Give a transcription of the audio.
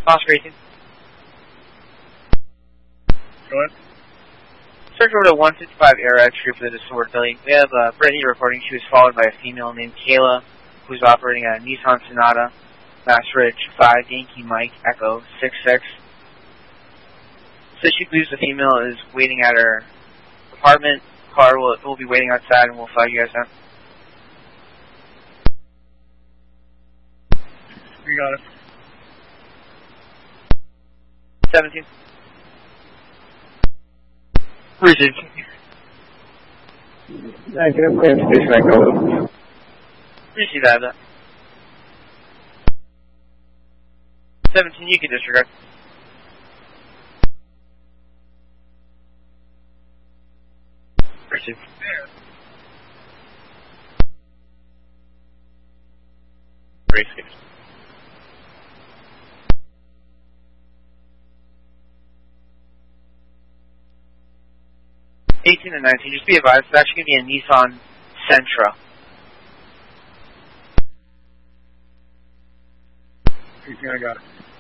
Oscar 18. Go ahead. Search over to 155 Arrowhead Street for the Disordered Billy. We have Brittany reporting she was followed by a female named Kayla, who's operating a Nissan Sonata, Bass Ridge 5 Yankee Mike Echo 66. So she believes the female is waiting at her apartment. Car will be waiting outside, and we'll flag you guys out. You got it. 17. Received. Negative, clear station echo. Receive that. 17, you can disregard. Received. Received. $18 and $19. Just be advised, it's actually going to be a Nissan Sentra. I got it.